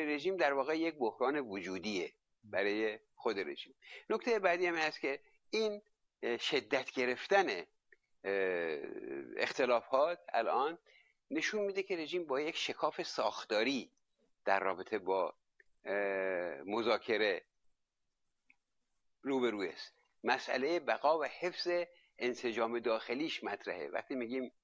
رژیم در واقع یک بحران وجودیه برای خود رژیم. نکته بعدی هم هست که این شدت گرفتن اختلافات الان نشون میده که رژیم با یک شکاف ساختاری در رابطه با مذاکره روبروی است. مسئله بقا و حفظ انسجام داخلیش مطرحه. وقتی میگیم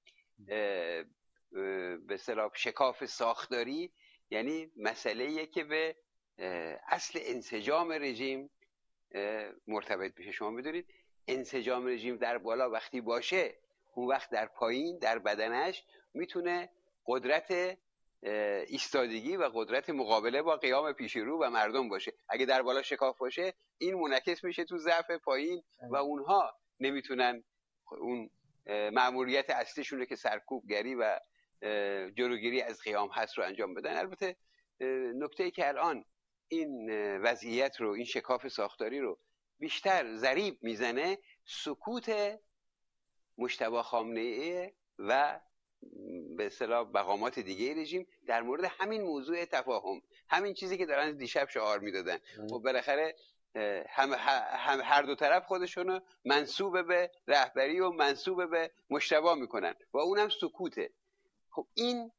به اصطلاح شکاف ساختاری، یعنی مسئله‌ایه که به اصل انسجام رژیم مرتبط میشه. شما میدونید انسجام رژیم در بالا وقتی باشه، اون وقت در پایین در بدنش میتونه قدرت ایستادگی و قدرت مقابله با قیام پیش رو و مردم باشه. اگه در بالا شکاف باشه، این منعکس میشه تو ضعف پایین و اونها نمیتونن اون مأموریت اصلیشونه که سرکوبگری و جلوگیری از قیام هست رو انجام بدن. البته نکته‌ای که الان این وضعیت رو، این شکاف ساختاری رو بیشتر ضریب میزنه، سکوت مجتبی خامنه‌ای و به اصطلاح مقامات دیگه رژیم در مورد همین موضوع تفاهم، همین چیزی که دارن دیشب شعار میدادن. و بالاخره هر دو طرف خودشونو منسوب به رهبری و منسوب به مجتبی میکنن و اونم سکوته. خب این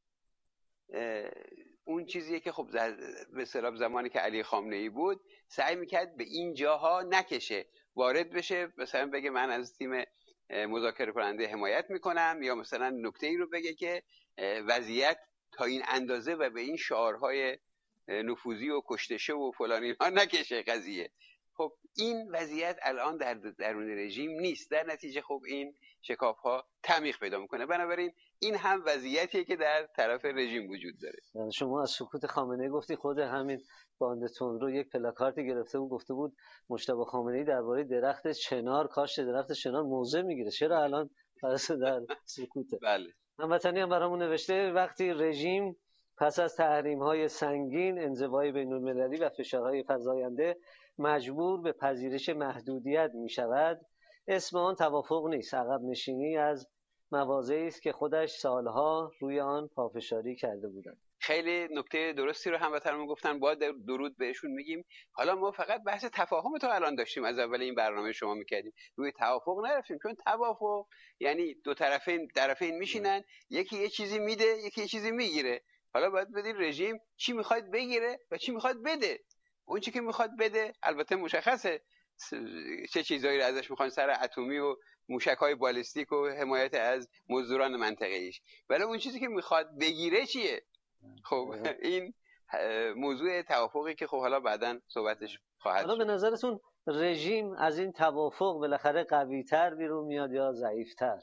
اون چیزیه که خب به اصطلاح زمانی که علی خامنه‌ای بود سعی میکرد به این جاها نکشه، وارد بشه، مثلا بگه من از تیم مذاکره کننده حمایت میکنم، یا مثلا نکته ای رو بگه که وضعیت تا این اندازه و به این شعارهای نفوذی و کشتشه و فلان اینها نکشه قضیه. خب این وضعیت الان در درون رژیم نیست، در نتیجه خب این شکاف ها تعمیق پیدا میکنه. بنابراین این هم وضعیتیه که در طرف رژیم وجود داره. شما از سکوت خامنه‌ای گفتی، خود همین باند تندرو یک پلاکاردی گرفته بود، گفته بود مجتبی خامنه‌ای درباره درخت چنار، کاشت درخت چنار موضع میگیره، چرا الان در سکوته؟ بله. هموطنی هم برامون نوشته وقتی رژیم پس از تحریم‌های سنگین، انزوای بین‌المللی و فشارهای فزاینده مجبور به پذیرش محدودیت می‌شود، اسم آن توافق نیست، عقب نشینی از مواضعی است که خودش سالها روی آن پافشاری کرده بودند. خیلی نکته درستی رو هموطنان گفتن، با درود بهشون میگیم. حالا ما فقط بحث تفاهم تو الان داشتیم، از اول این برنامه شما میکردیم، روی توافق نرفتیم، چون توافق یعنی دو طرفین میشینن، یکی یه چیزی میده، یکی یه چیزی میگیره. حالا باید بدید رژیم چی میخواد بگیره و چی میخواد بده. اون چی که میخواد بده البته مشخصه چه چیزایی رو ازش میخوان، سر اتمی و موشک‌های بالستیک و حمایت از مزدوران منطقه‌ایش، ولی اون چیزی که میخواد بگیره چیه؟ خب این موضوع توافقی که خب حالا بعداً صحبتش خواهد شد. حالا به نظرتون رژیم از این توافق بالاخره قوی‌تر بیرون میاد یا ضعیف‌تر؟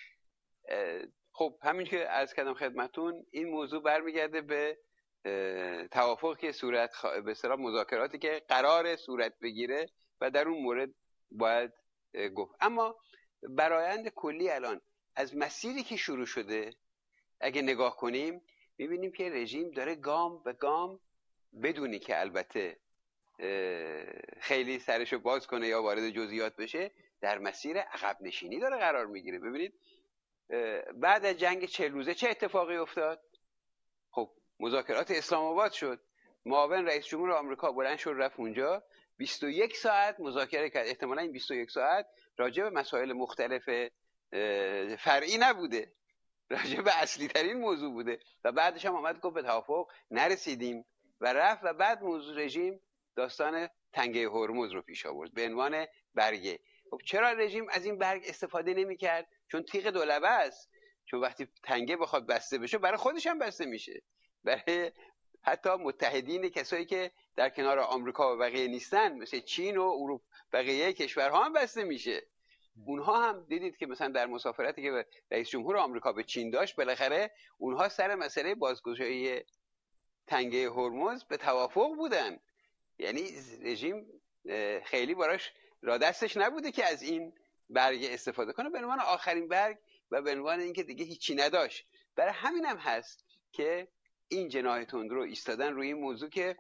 خب همین که عرض کردم خدمتون، این موضوع برمیگرده به توافق که به اصطلاح مذاکراتی که قرار صورت بگیره و در اون مورد باید گفت. اما برآیند کلی الان از مسیری که شروع شده اگه نگاه کنیم، میبینیم که رژیم داره گام به گام، بدونی که البته خیلی سرشو باز کنه یا وارد جزئیات بشه، در مسیر عقب نشینی داره قرار میگیره. ببینید بعد از جنگ 40 روزه چه اتفاقی افتاد؟ خب مذاکرات اسلام آباد شد، معاون رئیس جمهور آمریکا بلند شد رفت اونجا، 21 ساعت مذاکره کرد. احتمالاً این 21 ساعت راجع به مسائل مختلف فرعی نبوده، راجع به اصلی ترین موضوع بوده و بعدش هم آمد گفت به توافق نرسیدیم و رفت. و بعد موضوع رژیم داستان تنگه هرمز رو پیش آورد به عنوان برگه. خب چرا رژیم از این برگ استفاده نمی‌کرد؟ چون تیغ دولبه است، چون وقتی تنگه بخواد بسته بشه برای خودش هم بسته میشه، برای حتی متحدین کسایی که در کنار آمریکا و بقیه نیستن مثل چین و اروپا بقیه کشورها هم بسته میشه. اونها هم دیدید که مثلا در مسافرتی که رئیس جمهور آمریکا به چین داشت، بالاخره اونها سر مسئله بازگشایی تنگه هرمز به توافق بودن. یعنی رژیم خیلی براش را دستش نبوده که از این برگ استفاده کنه به عنوان آخرین برگ و به عنوان اینکه دیگه هیچی نداشت. برای همین هم هست که این جناح تندرو ایستادن روی این موضوع که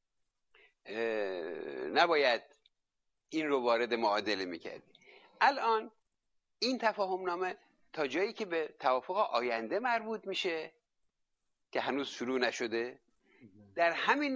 نباید این رو وارد معادله میکردی. الان این تفاهم نامه تا جایی که به توافق آینده مربوط میشه که هنوز شروع نشده، در همین